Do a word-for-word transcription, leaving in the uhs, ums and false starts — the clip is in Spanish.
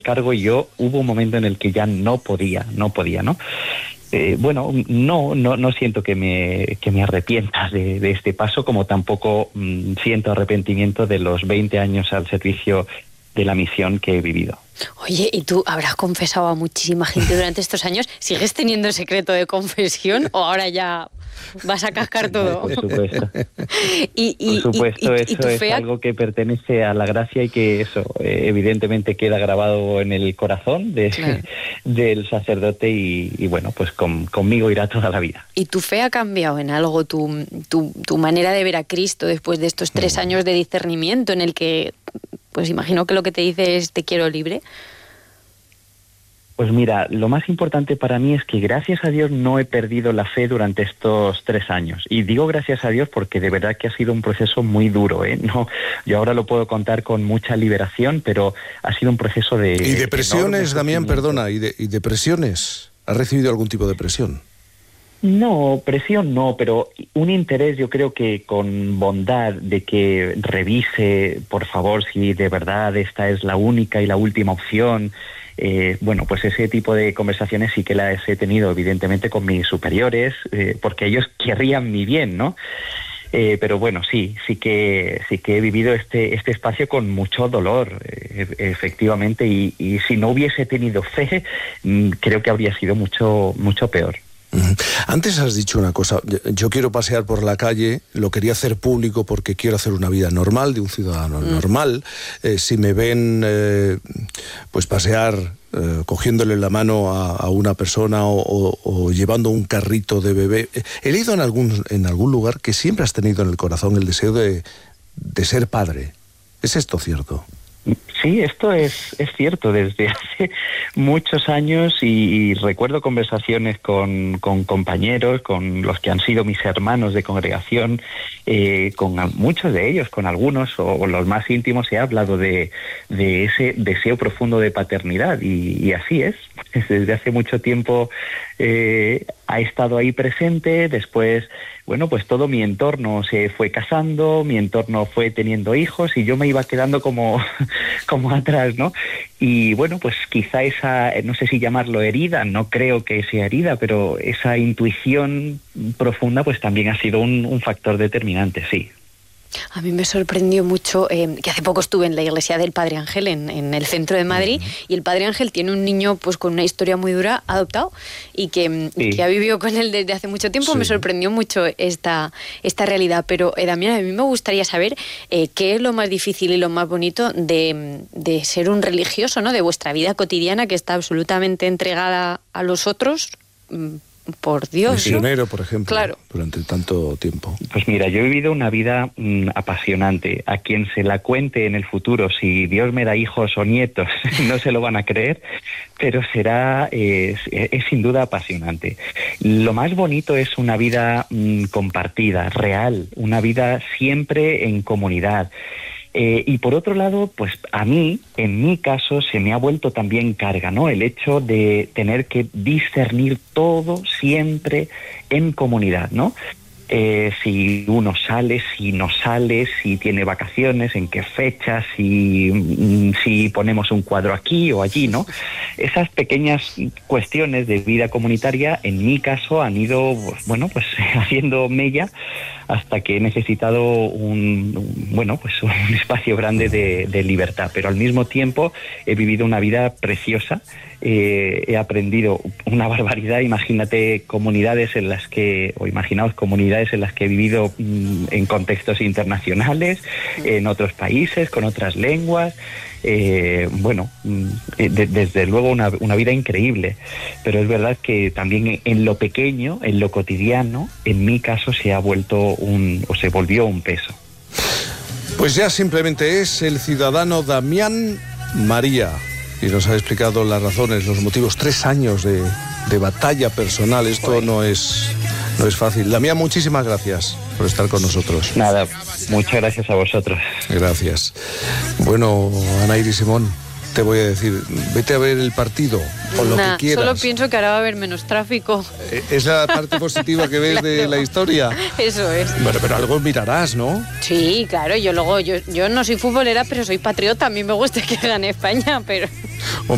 cargo y yo hubo un momento en el que ya no podía, no podía, ¿no? Eh, bueno, no, no, no siento que me, que me arrepienta de, de este paso, como tampoco mmm, siento arrepentimiento de los veinte años al servicio de la misión que he vivido. Oye, ¿y tú habrás confesado a muchísima gente durante estos años? ¿Sigues teniendo el secreto de confesión o ahora ya vas a cascar todo? Por supuesto. y, y, Por supuesto, y, y, eso y tu es fea... algo que pertenece a la gracia y que eso eh, evidentemente queda grabado en el corazón de, claro. del sacerdote y, y bueno, pues con, conmigo irá toda la vida. ¿Y tu fe ha cambiado en algo, tu, tu, tu manera de ver a Cristo después de estos tres mm. años de discernimiento en el que... Pues imagino que lo que te dice es te quiero libre? Pues mira, lo más importante para mí es que gracias a Dios no he perdido la fe durante estos tres años. Y digo gracias a Dios porque de verdad que ha sido un proceso muy duro, ¿eh? No, yo ahora lo puedo contar con mucha liberación, pero ha sido un proceso de... ¿Y depresiones, Damián, perdona? ¿Y, de, ¿Y depresiones? ¿Has recibido algún tipo de presión? No, presión no, pero un interés yo creo que con bondad de que revise, por favor, si de verdad esta es la única y la última opción. Eh, bueno, pues ese tipo de conversaciones sí que las he tenido evidentemente con mis superiores, eh, porque ellos querrían mi bien, ¿no? Eh, pero bueno, sí, sí que sí que he vivido este este espacio con mucho dolor, eh, efectivamente, y, y si no hubiese tenido fe, creo que habría sido mucho mucho peor. Antes has dicho una cosa, yo quiero pasear por la calle, lo quería hacer público porque quiero hacer una vida normal, de un ciudadano mm. normal. Eh, si me ven eh, pues pasear eh, cogiéndole la mano a, a una persona o, o, o llevando un carrito de bebé, eh, he leído en algún, en algún lugar que siempre has tenido en el corazón el deseo de, de ser padre. ¿Es esto cierto? Sí, esto es, es cierto desde hace muchos años y, y recuerdo conversaciones con, con compañeros, con los que han sido mis hermanos de congregación, eh, con muchos de ellos, con algunos o, o los más íntimos he hablado de, de ese deseo profundo de paternidad y, y así es. Desde hace mucho tiempo eh, ha estado ahí presente, después, bueno, pues todo mi entorno se fue casando, mi entorno fue teniendo hijos y yo me iba quedando como, como atrás, ¿no? Y bueno, pues quizá esa, no sé si llamarlo herida, no creo que sea herida, pero esa intuición profunda pues también ha sido un, un factor determinante, sí. A mí me sorprendió mucho eh, que hace poco estuve en la iglesia del Padre Ángel en, en el centro de Madrid, uh-huh. y el Padre Ángel tiene un niño pues con una historia muy dura adoptado y que, sí. que ha vivido con él desde hace mucho tiempo. Sí. Me sorprendió mucho esta, esta realidad, pero eh, Damián, a mí me gustaría saber eh, qué es lo más difícil y lo más bonito de, de ser un religioso, ¿no? De vuestra vida cotidiana que está absolutamente entregada a los otros. Por Dios, misionero, ¿no? por ejemplo, claro. durante tanto tiempo. Pues mira, yo he vivido una vida mmm, apasionante. A quien se la cuente en el futuro, si Dios me da hijos o nietos, no se lo van a creer, pero será, eh, es, es sin duda apasionante. Lo más bonito es una vida mmm, compartida, real, una vida siempre en comunidad. Eh, y por otro lado, pues a mí, en mi caso, se me ha vuelto también carga, ¿no? El hecho de tener que discernir todo siempre en comunidad, ¿no? Eh, si uno sale, si no sale, si tiene vacaciones, en qué fechas, si, si ponemos un cuadro aquí o allí, ¿no? Esas pequeñas cuestiones de vida comunitaria, en mi caso, han ido, bueno, pues haciendo mella hasta que he necesitado un, un bueno, pues un espacio grande de, de libertad. Pero al mismo tiempo he vivido una vida preciosa. Eh, he aprendido una barbaridad. Imagínate comunidades en las que, o imaginaos comunidades en las que he vivido mmm, en contextos internacionales, en otros países, con otras lenguas. Eh, bueno, de, desde luego una, una vida increíble, pero es verdad que también en, en lo pequeño, en lo cotidiano, en mi caso se ha vuelto un, o se volvió un peso. Pues ya simplemente es el ciudadano Damián María y nos ha explicado las razones, los motivos, tres años de, de batalla personal. Esto Oye. no es no es fácil. Damián, muchísimas gracias por estar con nosotros. Nada, muchas gracias a vosotros. Gracias. Bueno, Ana Iris Simón, te voy a decir, vete a ver el partido o lo nah, que quieras. Solo pienso que ahora va a haber menos tráfico. ¿Es la parte positiva que ves claro. de la historia? Eso es. Bueno, pero algo mirarás, ¿no? Sí, claro, yo luego, yo, yo no soy futbolera, pero soy patriota, a mí me gusta que gane España, pero...